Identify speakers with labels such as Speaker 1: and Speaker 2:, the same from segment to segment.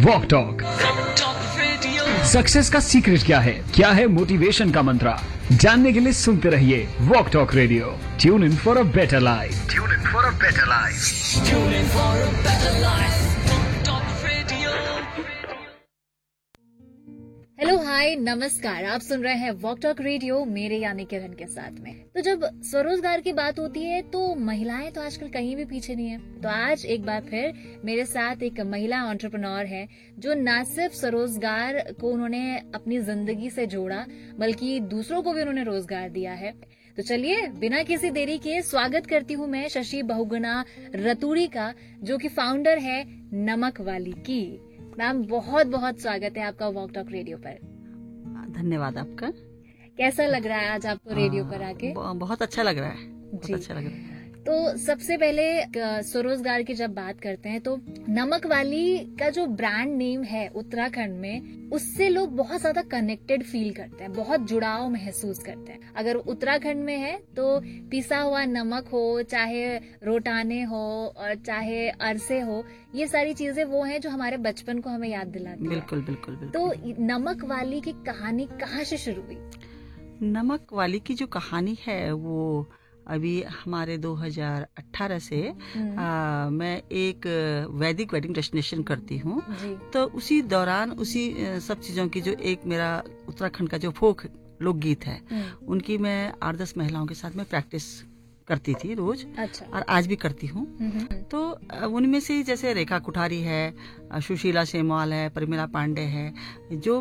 Speaker 1: Walk talk. Success का secret क्या है मोटिवेशन का मंत्र, जानने के लिए सुनते रहिए walk talk radio. Tune in for a better life.
Speaker 2: Hello hi नमस्कार, आप सुन रहे हैं वॉक टॉक रेडियो मेरे यानी किरण के साथ में। तो जब स्वरोजगार की बात होती है तो महिलाएं तो आजकल कहीं भी पीछे नहीं है। तो आज एक बार फिर मेरे साथ एक महिला एंटरप्रेन्योर है जो न सिर्फ स्वरोजगार को उन्होंने अपनी जिंदगी से जोड़ा बल्कि दूसरों को भी उन्होंने रोजगार दिया है। तो चलिए बिना किसी देरी के स्वागत करती हूँ मैं शशि बहुगुणा रतूड़ी का, जो कि फाउंडर है नमक वाली की। मैम बहुत बहुत स्वागत है आपका वॉक टॉक रेडियो पर।
Speaker 3: धन्यवाद आपका।
Speaker 2: कैसा लग रहा है आज आपको रेडियो पर आके?
Speaker 3: बहुत अच्छा लग रहा है, बहुत अच्छा लग रहा है।
Speaker 2: तो सबसे पहले स्वरोजगार की जब बात करते हैं तो नमक वाली का जो ब्रांड नेम है उत्तराखंड में, उससे लोग बहुत ज्यादा कनेक्टेड फील करते हैं, बहुत जुड़ाव महसूस करते हैं। अगर उत्तराखंड में है तो पिसा हुआ नमक हो, चाहे रोटाने हो और चाहे अरसे हो, ये सारी चीजें वो हैं जो हमारे बचपन को हमें याद दिलाती है।
Speaker 3: बिल्कुल बिल्कुल बिल्कुल।
Speaker 2: तो नमक वाली की कहानी कहाँ से शुरू हुई?
Speaker 3: नमक वाली की जो कहानी है वो अभी हमारे 2018 से मैं एक वैदिक वेडिंग डेस्टिनेशन करती हूँ। तो उसी दौरान उसी सब चीजों की जो एक मेरा उत्तराखंड का जो फोक लोकगीत है उनकी मैं 8-10 महिलाओं के साथ में प्रैक्टिस करती थी रोज।
Speaker 2: अच्छा।
Speaker 3: और आज भी करती हूँ। तो उनमें से जैसे रेखा कुठारी है, सुशीला सेमवाल है, परिमला पांडे है, जो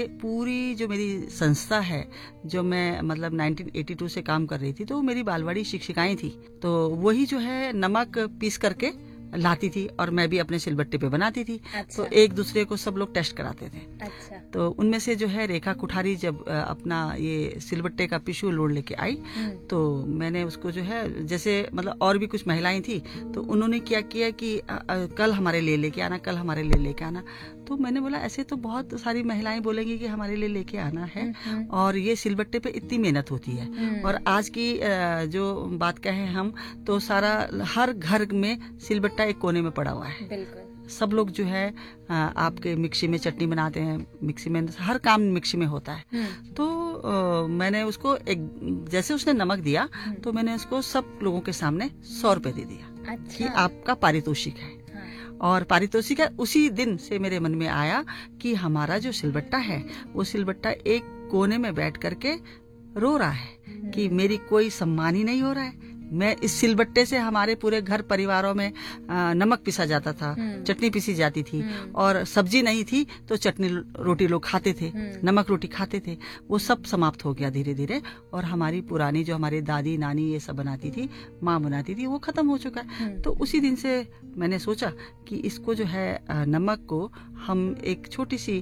Speaker 3: मेरी संस्था है, जो मैं मतलब 1982 से काम कर रही थी, तो मेरी बालवाड़ी शिक्षिकाएं थी। तो वही जो है नमक पीस करके लाती थी और मैं भी अपने सिलबट्टे पे बनाती थी।
Speaker 2: अच्छा।
Speaker 3: तो एक दूसरे को सब लोग टेस्ट कराते थे।
Speaker 2: अच्छा। तो
Speaker 3: उनमें से जो है रेखा कुठारी जब अपना ये सिलबट्टे का पिशू लोड लेके आई, तो मैंने उसको जो है जैसे मतलब और भी कुछ महिलाएं थी, तो उन्होंने क्या किया कि कल हमारे लिए लेके आना, कल हमारे लिए लेके आना। तो मैंने बोला ऐसे तो बहुत सारी महिलाएं बोलेंगी कि हमारे लिए लेके आना है, और ये सिलबट्टे पे इतनी मेहनत होती है। और आज की जो बात कहें हम तो सारा हर घर में सिलबट्टा एक कोने में पड़ा हुआ है।
Speaker 2: बिल्कुल।
Speaker 3: सब लोग जो है आपके मिक्सी में चटनी बनाते हैं, मिक्सी में हर काम मिक्सी में होता है। तो मैंने उसको जैसे उसने नमक दिया तो मैंने उसको सब लोगों के सामने 100 रुपए दे दिया।
Speaker 2: अच्छा।
Speaker 3: कि आपका पारितोषिक है। और पारितोषिक है, उसी दिन से मेरे मन में आया कि हमारा जो सिलबट्टा है वो सिलबट्टा एक कोने में बैठ करके रो रहा है कि मेरी कोई सम्मान ही नहीं हो रहा है। मैं इस सिलबट्टे से हमारे पूरे घर परिवारों में नमक पिसा जाता था, चटनी पिसी जाती थी, और सब्जी नहीं थी तो चटनी रोटी लोग खाते थे, नमक रोटी खाते थे। वो सब समाप्त हो गया धीरे धीरे। और हमारी पुरानी जो हमारी दादी नानी ये सब बनाती थी, माँ बनाती थी, वो खत्म हो चुका है। तो उसी दिन से मैंने सोचा कि इसको जो है नमक को हम एक छोटी सी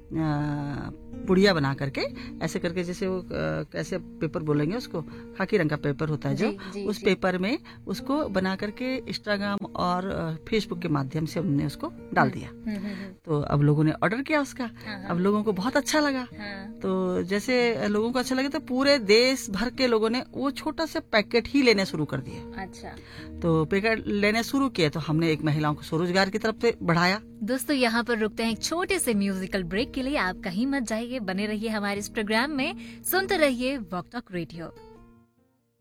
Speaker 3: पुड़िया बना करके ऐसे करके, जैसे वो कैसे पेपर बोलेंगे उसको, खाकी रंग का पेपर होता है जो, उस पेपर में उसको बना करके इंस्टाग्राम और फेसबुक के माध्यम से हमने उसको डाल दिया। तो अब लोगों ने ऑर्डर किया उसका। अब लोगों को बहुत अच्छा लगा। तो जैसे लोगों को अच्छा लगे तो पूरे देश भर के लोगों ने वो छोटा सा पैकेट ही लेने शुरू कर दिए।
Speaker 2: अच्छा।
Speaker 3: तो पैकेट लेने शुरू किए तो हमने एक महिलाओं को स्वरोजगार की तरफ से बढ़ाया।
Speaker 2: दोस्तों यहाँ पर रुकते हैं एक छोटे से म्यूजिकल ब्रेक के लिए। आप कहीं मत जाइए, बने रहिए हमारे इस प्रोग्राम में, सुनते रहिए वॉक टॉक रेडियो।